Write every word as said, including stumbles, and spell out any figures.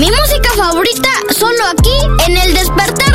Mi música favorita solo aquí en El Despertar